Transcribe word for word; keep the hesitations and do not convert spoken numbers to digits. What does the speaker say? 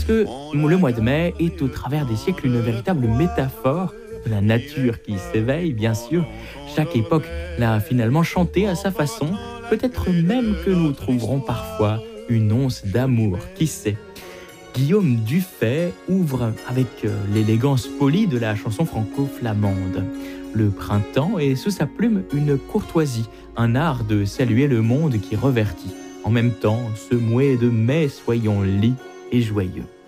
que le mois de mai est au travers des siècles une véritable métaphore de la nature qui s'éveille, bien sûr. Chaque époque l'a finalement chanté à sa façon, peut-être même que nous trouverons parfois une once d'amour, qui sait. Guillaume Dufay ouvre avec l'élégance polie de la chanson franco-flamande. Le printemps est sous sa plume une courtoisie, un art de saluer le monde qui revertit. En même temps, ce mouet de mai, soyons lits et joyeux.